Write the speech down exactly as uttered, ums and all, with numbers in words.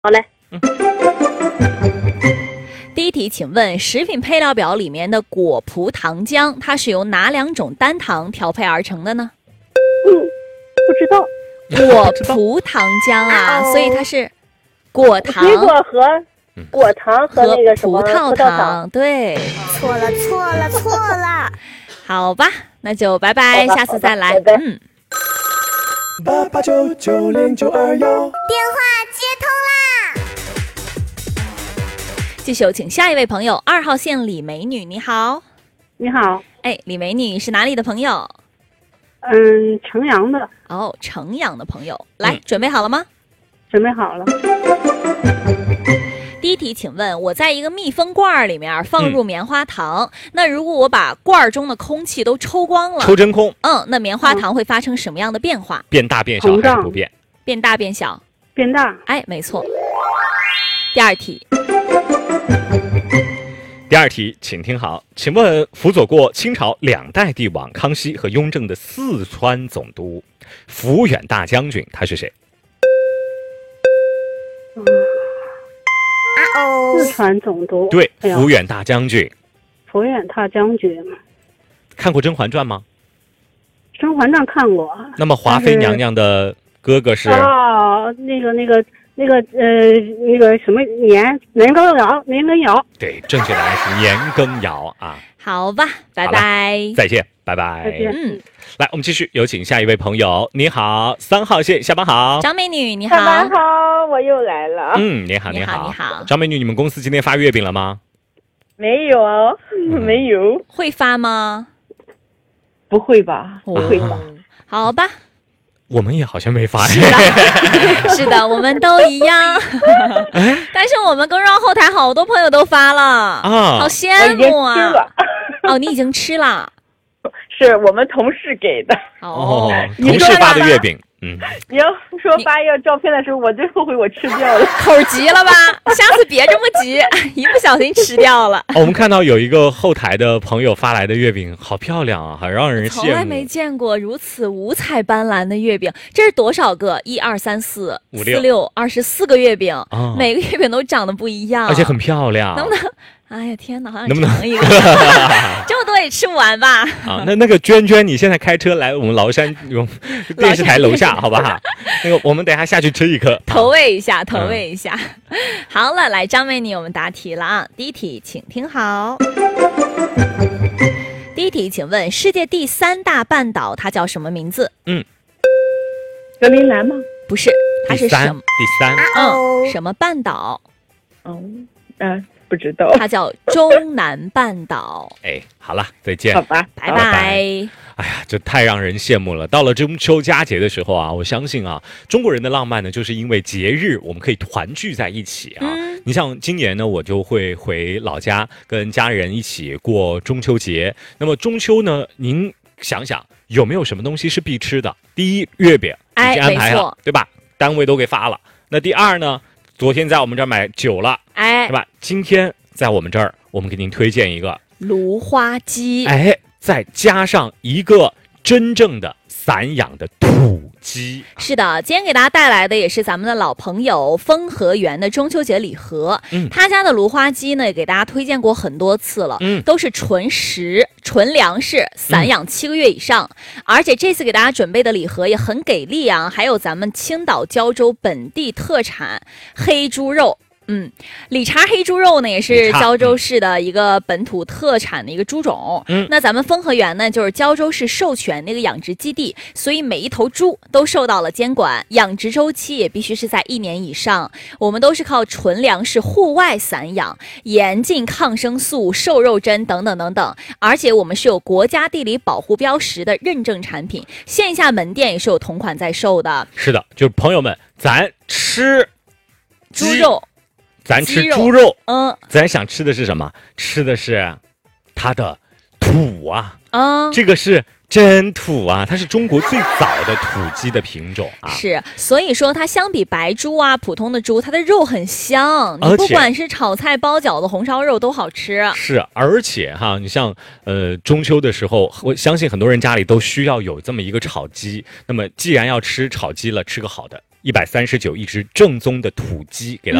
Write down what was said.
好嘞。 嗯。 第一题，请问食品配料表里面的果葡糖浆，它是由哪两种单糖调配而成的呢？ 嗯，不知道。 果葡糖浆啊，所以它是果糖、 水果和果糖和那个什么葡萄糖。 糖，对。 错了，错了，错了。 好吧，那就拜拜，下次再来。 拜拜嗯。 八八九九零九二幺， 电话接通啦！ 继续有请下一位朋友，二号线李美女，你好。 你好。 哎，李美女是哪里的朋友？ 嗯，城阳的。 哦，城阳的朋友，来， 嗯、 准备好了吗？ 准备好了。 第一题，请问我在一个密封罐里面放入棉花糖，嗯、那如果我把罐中的空气都抽光了， 抽真空， 嗯，那棉花糖会发生什么样的变化？ 变大变小还是不变？ 变大变小？ 变大。 哎，没错。第二题。 第二题，请听好，请问辅佐过清朝两代帝王康熙和雍正的四川总督抚远大将军，他是谁？ 嗯啊哦， 四川总督。 对，抚远大将军。 抚远大将军。 看过《甄嬛传》吗？ 《甄嬛传》看过。 那么华妃娘娘的哥哥是？ 哦，那个那个那个呃那个什么年年羹尧，年羹尧。 对，正确答案是年羹尧啊。 好吧，拜拜， 再见，拜拜。 再见。 嗯， 来，我们继续有请下一位朋友。你好，三号线，下班好。 张美女，你好。 下班好，我又来了。 嗯，你好， 你好， 你好。 张美女，你们公司今天发月饼了吗？ 没有，嗯、没有。 会发吗？ 不会吧？ 不会吧？ 好吧。 我们也好像没发。 是的，是的，我们都一样。但是我们公众后台好多朋友都发了啊，好羡慕啊！哦，你已经吃了？ 是我们同事给的。 哦， 同事发的月饼。嗯， 你要说发一个照片的时候，我最后悔我吃掉了。 口急了吧？下次别这么急，一不小心吃掉了。 哦、我们看到有一个后台的朋友发来的月饼，好漂亮啊，很让人羡慕。 从来没见过如此五彩斑斓的月饼，这是多少个？一二三四五四六二十四个月饼、哦，每个月饼都长得不一样， 而且很漂亮。 能不能？哎呀天哪，好想能不能尝一个？这么多也吃不完吧？ 啊，那那个娟娟，你现在开车来我们崂山电视台楼下，好不好？那个我们等一下下去吃一颗， 投喂一下，投喂一下。嗯、好了，来张美女，我们答题了啊！第一题，请听好。第一题，请问世界第三大半岛它叫什么名字？ 嗯， 格陵兰吗？ 不是，它是什么？ 第三， 嗯，什么半岛？ 嗯嗯。呃不知道， 它叫中南半岛。 哎，好了，再见， 好吧， 拜拜。 哎呀，这太让人羡慕了。到了中秋佳节的时候啊，我相信啊，中国人的浪漫呢，就是因为节日我们可以团聚在一起啊。嗯、你像今年呢，我就会回老家跟家人一起过中秋节。那么中秋呢，您想想有没有什么东西是必吃的？第一，月饼已经安排了，对吧？单位都给发了。那第二呢？昨天在我们这儿买酒了， 哎， 对吧？今天在我们这儿，我们给您推荐一个芦花鸡， 哎，再加上一个真正的散养的土鸡。 是的，今天给大家带来的也是咱们的老朋友丰和园的中秋节礼盒。嗯，他家的芦花鸡呢，也给大家推荐过很多次了，嗯，都是纯食、纯粮食，散养七个月以上。嗯、而且这次给大家准备的礼盒也很给力啊，还有咱们青岛胶州本地特产黑猪肉。嗯，理查黑猪肉呢也是胶州市的一个本土特产的一个猪种。嗯，那咱们丰和园呢就是胶州市授权那个养殖基地，所以每一头猪都受到了监管，养殖周期也必须是在一年以上。我们都是靠纯粮食户外散养，严禁抗生素、瘦肉针等等等等，而且我们是有国家地理保护标识的认证产品，线下门店也是有同款在售的。 是的，就是朋友们，咱吃猪肉。 咱吃猪肉， 嗯， 咱想吃的是什么？吃的是它的土啊， 嗯， 这个是真土啊，它是中国最早的土鸡的品种啊。 是，所以说它相比白猪啊，普通的猪，它的肉很香，你不管是炒菜、包饺子、红烧肉都好吃。 是，而且哈，你像呃中秋的时候，我相信很多人家里都需要有这么一个炒鸡。那么既然要吃炒鸡了，吃个好的。 一百三十九一只正宗的土鸡给到